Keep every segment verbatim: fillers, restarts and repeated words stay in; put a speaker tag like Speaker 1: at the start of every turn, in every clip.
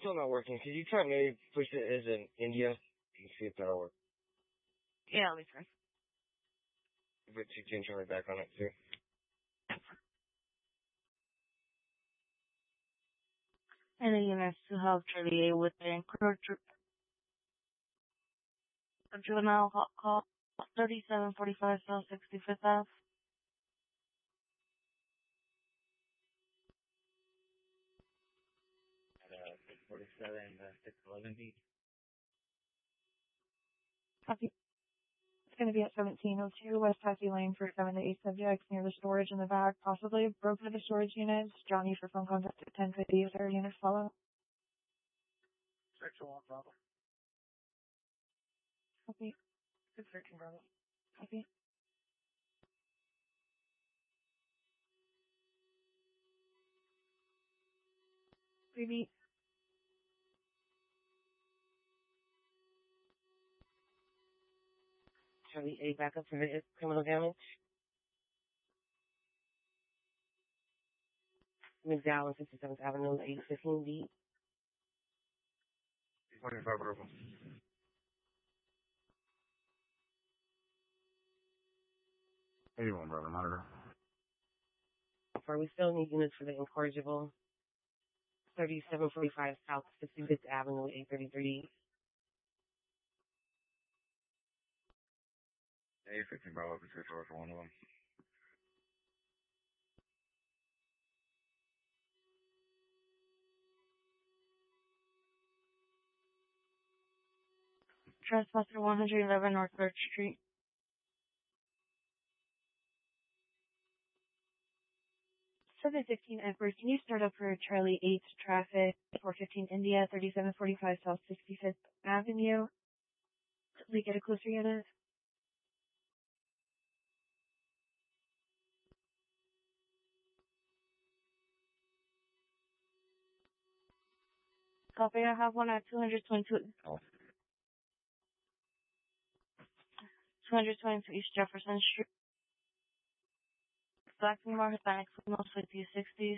Speaker 1: still not working. Could you try maybe push it as in India and see if that'll work?
Speaker 2: Yeah, let me try.
Speaker 1: But you can turn it back on it too.
Speaker 2: And then units to help Charlie A with the encourager. Juvenile hot call thirty-seven forty-five South sixty-fifth Ave.
Speaker 1: Uh, six forty-seven, uh, six eleven B.
Speaker 3: Copy. It's going to be at seventeen oh two West Passy Lane for seven to eight subjects near the storage in the back, possibly broken to the storage units. Johnny for phone contact at ten fifty. Is there a unit follow?
Speaker 1: Sexual one problem.
Speaker 3: Copy. Good searching, brother. Copy. Repeat.
Speaker 1: Charlie A back up for the criminal damage. McDowell, sixty-seventh Avenue, eight fifteen B. twenty-five purple. eighty-one, brother, monitor. Far, we still need units for the incorrigible. thirty-seven forty-five South sixty-fifth Avenue, eight thirty-three. A fifteen, Bravo, Pacific for one of them.
Speaker 2: Trespasser one eleven North third Street.
Speaker 3: seven fifteen Edward, can you start up for Charlie eight traffic, four fifteen India, thirty-seven forty-five South sixty-fifth Avenue? We get a closer unit.
Speaker 2: Copy, I have one at two twenty-two.
Speaker 1: Oh.
Speaker 2: two twenty-two East Jefferson Street. Black female Hispanic female, fifty sixties.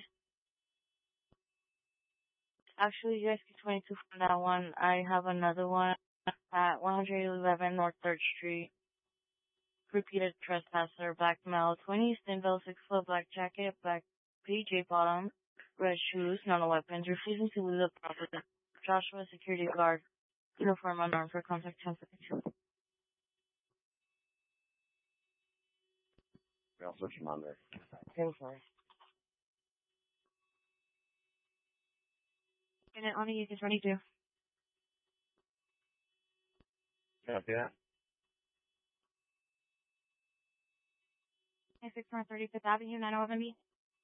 Speaker 2: Actually, you guys get twenty-two for that one. I have another one at one eleven North third Street. Repeated trespasser, black male, twenty, Stinville, six foot, black jacket, black P J bottom, red shoes, none weapons, refusing to leave the property. Joshua, security guard, uniform unarmed for contact ten fifty-two.
Speaker 1: I'll switch them on there. ten four.
Speaker 3: Unit on a unit twenty-two.
Speaker 1: Copy that.
Speaker 3: six North thirty-fifth Avenue, nine eleven B.